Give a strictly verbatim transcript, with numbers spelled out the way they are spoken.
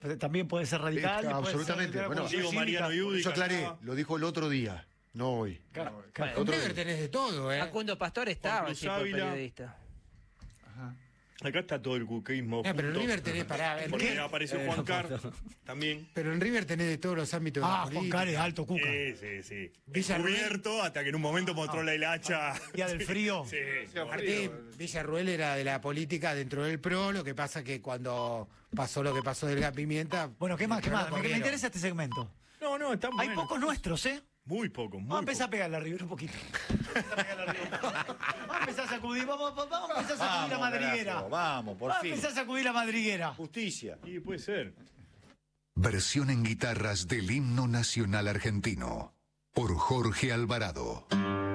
También puede ser radical. Eh, absolutamente. Ser, bueno, Diego Mariano Iudi. eso aclaré, lo dijo el otro día, no hoy. Claro, Bueno, Otro River día. tenés de todo, ¿eh? Facundo Pastor estaba Cruz sí, por Ávila. periodista. Ajá. Acá está todo el cuquismo. No, pero en junto, River tenés para. Porque apareció Eh, Juan no, Car no. también. Pero en River tenés de todos los ámbitos de la Ah, Juan política. Car es alto cuca. Sí, sí, sí. Villarruel. Descubierto hasta que en un momento mostró la hilacha. Día del frío. Sí. Aparte, Villarruel era de la política dentro del PRO, lo que pasa que cuando pasó lo que pasó del Gas Pimienta... Bueno, ¿qué más? el ¿Qué PRO más? lo Me, me corrieron. interesa este segmento. No, no, están Hay buenos. pocos nuestros, ¿eh? Muy pocos, muy Vamos a empezar a pocos. pegarle a River un poquito. Vamos a pegarle a River un poquito. Vamos a empezar a sacudir, vamos, vamos, vamos a empezar a sacudir la Vamos, madriguera. carajo, vamos, por Vamos a fin. empezar a sacudir la madriguera. Justicia. Sí, puede ser. Versión en guitarras del himno nacional argentino por Jorge Alvarado.